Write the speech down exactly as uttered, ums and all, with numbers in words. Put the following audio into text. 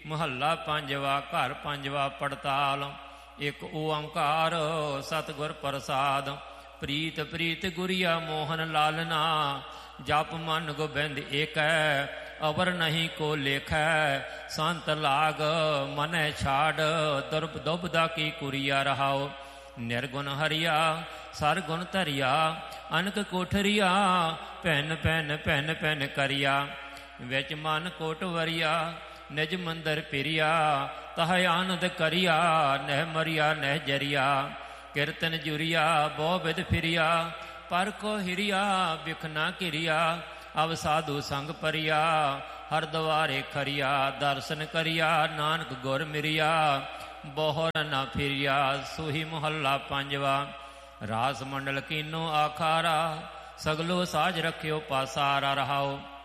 ਮਹੱਲਾ ਪੰਜਵਾ। ਘਰ ਪੰਜਵਾ ਪੜਤਾਲ। ਇੱਕ ਓੰਕਾਰ ਸਤਿਗੁਰ ਪ੍ਰਸਾਦ। ਪ੍ਰੀਤ ਪ੍ਰੀਤ ਗੁਰੀਆ ਮੋਹਨ ਲਾਲਨਾ, ਜਪ ਮਨ ਗੋਬਿੰਦ ਏਕੈ, ਅਵਰ ਨਹੀਂ ਕੋ ਲੇਖੈ। ਸੰਤ ਲਾਗ ਮਨੈ ਛਾੜ, ਦੁਰਬ ਦੁਬਦਾ ਕੀ ਕੁਰੀਆ ਰਹਾਓ। ਨਿਰਗੁਣ ਹਰਿਆ ਸਰਗੁਣ ਧਰਿਆ, ਅਨਕ ਕੋਠਰੀਆ, ਭੈਨ ਭੈਨ ਭੈਨ ਭੈਨ ਕਰਿਆ। ਵਿੱਚ ਮਨ ਕੋਟ ਵਰਿਆ, ਨਿਜ ਮੰਦਰ ਪਿਰਿਆ, ਤਹ ਆਨੰਦ ਕਰਿਆ। ਨਹਿ ਮਰਿਆ ਨਹਿ ਜਰਿਆ, ਕੀਰਤਨ ਜੁਰਿਆ, ਬਹੁ ਵਿਦ ਫਿਰਿਆ। ਪਰ ਕੋ ਹਿਰਿਆ, ਬਿਖ ਨਾ ਘਿਰਿਆ, ਅਵ ਸਾਧੂ ਸੰਗ ਪਰਿਆ। ਹਰ ਦੁਆਰੇ ਖਰਿਆ, ਦਰਸ਼ਨ ਕਰਿਆ, ਨਾਨਕ ਗੁਰ ਮਿਰਿਆ। ਬਹੁਰ ਨਾ ਫਿਰਿਆ। ਸੋਹੀ ਮੁਹੱਲਾ ਪੰਜਵਾ। ਰਾਸ ਮੰਡਲ ਕੀਨੋ ਆਖਾਰਾ, ਸਗਲੋ ਸਾਜ ਰਖਿਓ ਪਾਸਾਰਾ ਰਹਾਓ।